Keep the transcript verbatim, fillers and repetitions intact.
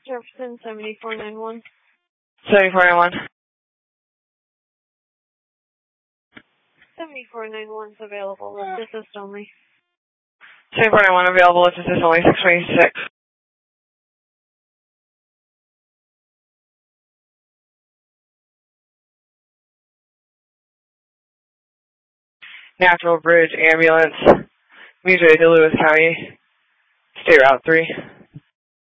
Jefferson, seventy-four ninety-one. seventy-four ninety-one. seventy-four ninety-one is available. Lift assist only. seventy-four ninety-one available. Lift assist only. six twenty-six. Natural Bridge Ambulance. Mutual to Lewis County. State Route three.